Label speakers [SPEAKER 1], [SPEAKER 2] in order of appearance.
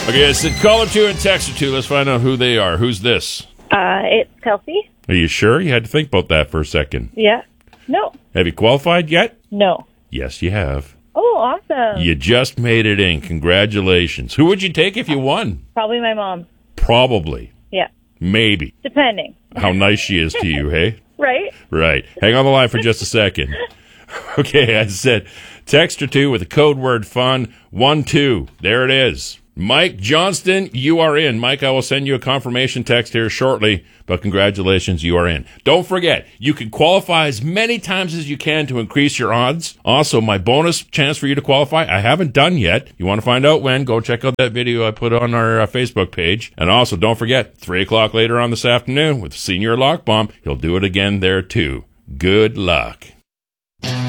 [SPEAKER 1] Okay, I said caller 2 and texter 2. Let's find out who they are. Who's this?
[SPEAKER 2] It's Kelsey.
[SPEAKER 1] Are you sure? You had to think about that for a second.
[SPEAKER 2] Yeah. No.
[SPEAKER 1] Have you qualified yet?
[SPEAKER 2] No.
[SPEAKER 1] Yes, you have.
[SPEAKER 2] Oh, awesome.
[SPEAKER 1] You just made it in. Congratulations. Who would you take if you won?
[SPEAKER 2] Probably my mom.
[SPEAKER 1] Probably.
[SPEAKER 2] Yeah.
[SPEAKER 1] Maybe.
[SPEAKER 2] Depending.
[SPEAKER 1] How nice she is to you, hey?
[SPEAKER 2] Right?
[SPEAKER 1] Right. Hang on the line for just a second. Okay, I said text or 2 with the code word fun, 12. There it is. Mike Johnston, you are in. Mike, I will send you a confirmation text here shortly, but congratulations, you are in. Don't forget, you can qualify as many times as you can to increase your odds. Also, my bonus chance for you to qualify, I haven't done yet. You want to find out when, go check out that video I put on our Facebook page. And also, don't forget, 3 o'clock later on this afternoon with Senior Lock Bomb, he'll do it again there too. Good luck.